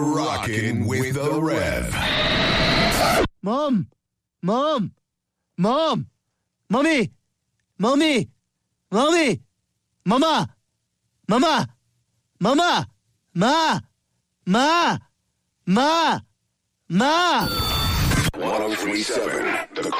Rockin' with the Rev. Mom! Mom! Mom! Mommy! Mommy! Mommy! Mama! Mama! Mama! Ma! Ma! Ma! Ma! 1037 The